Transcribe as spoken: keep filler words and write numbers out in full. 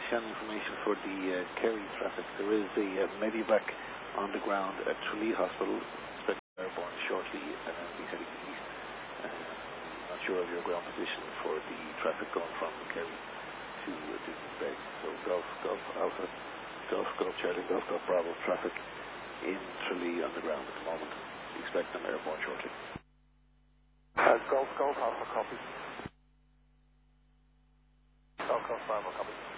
Shannon information for the uh, Kerry traffic. There is a uh, Medivac on the ground at Tralee Hospital, expected airborne shortly, and uh, be heading east. Uh, not sure of your ground position for the traffic going from Kerry to uh, Dixon's Bay. So Golf, Golf Alpha, Golf, Golf Charlie, Golf, Golf Bravo traffic in Tralee on the ground at the moment. Expect them airborne shortly. Uh, Golf, Golf Alpha, copy. Golf, Golf Bravo, copy.